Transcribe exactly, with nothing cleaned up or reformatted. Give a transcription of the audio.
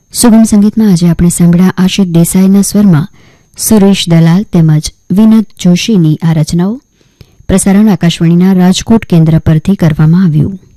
સુગમ સંગીતમાં આજે આપણે સાંભળ્યા આશિક દેસાઈના સ્વરમાં સુરેશ દલાલ તેમજ વિનોદ જોશીની આ રચનાઓ. પ્રસારણ આકાશવાણીના રાજકોટ કેન્દ્ર પરથી કરવામાં આવ્યું.